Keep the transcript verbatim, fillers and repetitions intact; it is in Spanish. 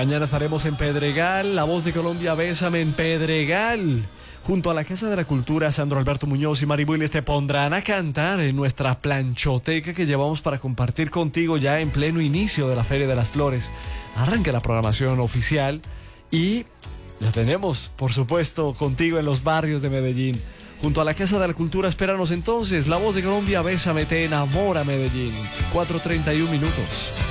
Mañana estaremos en Pedregal, La Voz de Colombia, Bésame en Pedregal. Junto a la Casa de la Cultura, Sandro Alberto Muñoz y Mari Willis te pondrán a cantar en nuestra planchoteca que llevamos para compartir contigo ya en pleno inicio de la Feria de las Flores. Arranca la programación oficial y la tenemos, por supuesto, contigo en los barrios de Medellín. Junto a la Casa de la Cultura, espéranos entonces. La Voz de Colombia, Bésame, te enamora Medellín. cuatro treinta y un minutos.